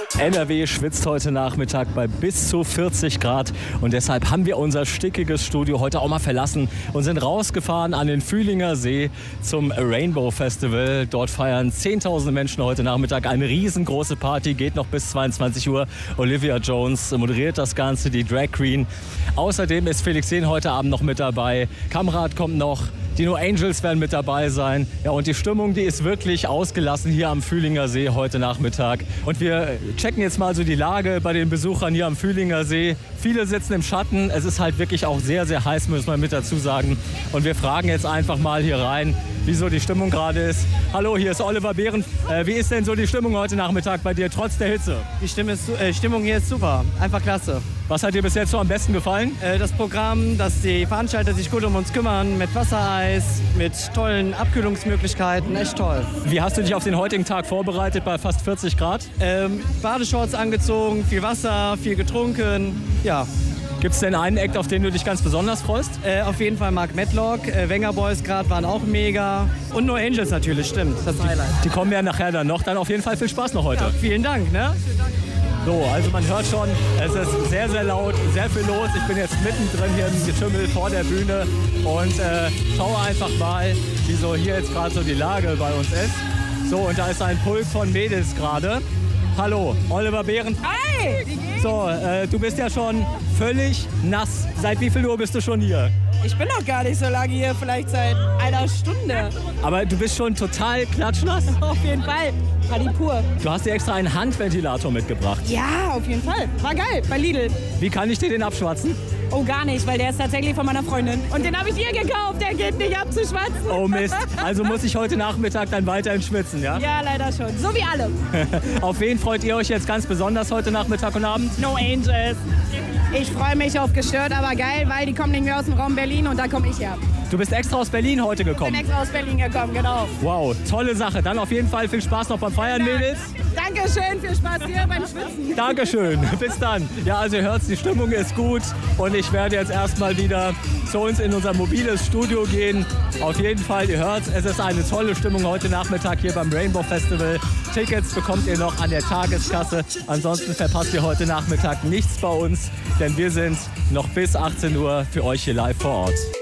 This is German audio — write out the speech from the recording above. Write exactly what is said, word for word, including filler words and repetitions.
N R W schwitzt heute Nachmittag bei bis zu vierzig Grad und deshalb haben wir unser stickiges Studio heute auch mal verlassen und sind rausgefahren an den Fühlinger See zum Rainbow Festival. Dort feiern zehntausende Menschen heute Nachmittag eine riesengroße Party, geht noch bis zweiundzwanzig Uhr. Olivia Jones moderiert das Ganze, die Drag Queen. Außerdem ist Felix Jähn heute Abend noch mit dabei. Kamrat kommt noch. Die No Angels werden mit dabei sein. Ja, und die Stimmung, die ist wirklich ausgelassen hier am Fühlinger See heute Nachmittag. Und wir checken jetzt mal so die Lage bei den Besuchern hier am Fühlinger See. Viele sitzen im Schatten. Es ist halt wirklich auch sehr, sehr heiß, muss man mit dazu sagen. Und wir fragen jetzt einfach mal hier rein, wie so die Stimmung gerade ist. Hallo, hier ist Oliver Behren. Äh, wie ist denn so die Stimmung heute Nachmittag bei dir, trotz der Hitze? Die Stimme ist, äh, Stimmung hier ist super. Einfach klasse. Was hat dir bis jetzt so am besten gefallen? Äh, das Programm, dass die Veranstalter sich gut um uns kümmern, mit Wassereis, mit tollen Abkühlungsmöglichkeiten, echt toll. Wie hast du dich auf den heutigen Tag vorbereitet bei fast vierzig Grad? Ähm, Badeshorts angezogen, viel Wasser, viel getrunken, ja. Gibt es denn einen Act, auf den du dich ganz besonders freust? Äh, auf jeden Fall Mark Medlock, äh, Wenger Boys gerade waren auch mega und No Angels natürlich, stimmt, das Highlight. Die kommen ja nachher dann noch, dann auf jeden Fall viel Spaß noch heute. Ja, vielen Dank, ne? Vielen Dank. So, also man hört schon, es ist sehr, sehr laut, sehr viel los. Ich bin jetzt mittendrin hier im Getümmel vor der Bühne und äh, schaue einfach mal, wie so hier jetzt gerade so die Lage bei uns ist. So, und da ist ein Pulk von Mädels gerade. Hallo, Oliver Behren. Hi! So, äh, du bist ja schon völlig nass. Seit wie viel Uhr bist du schon hier? Ich bin noch gar nicht so lange hier, vielleicht seit einer Stunde. Aber du bist schon total klatschnass? Auf jeden Fall, Party pur. Du hast dir extra einen Handventilator mitgebracht. Ja, auf jeden Fall. War geil, bei Lidl. Wie kann ich dir den abschwatzen? Oh, gar nicht, weil der ist tatsächlich von meiner Freundin. Und den habe ich ihr gekauft, der geht nicht abzuschwatzen. Oh Mist, also muss ich heute Nachmittag dann weiterhin schwitzen, ja? Ja, leider schon. So wie alle. Auf wen freut ihr euch jetzt ganz besonders heute Nachmittag und Abend? No Angels. Ich freue mich auf Gestört, aber geil, weil die kommen irgendwie aus dem Raum Berlin und da komme ich her. Du bist extra aus Berlin heute gekommen? Ich bin extra aus Berlin gekommen, genau. Wow, tolle Sache. Dann auf jeden Fall viel Spaß noch beim Feiern, Mädels. Dankeschön, viel Spaß hier beim Schwitzen. Dankeschön, bis dann. Ja, also ihr hört, die Stimmung ist gut und ich werde jetzt erstmal wieder zu uns in unser mobiles Studio gehen. Auf jeden Fall, ihr hört, es ist eine tolle Stimmung heute Nachmittag hier beim Rainbow Festival. Tickets bekommt ihr noch an der Tageskasse. Ansonsten verpasst ihr heute Nachmittag nichts bei uns, denn wir sind noch bis achtzehn Uhr für euch hier live vor Ort.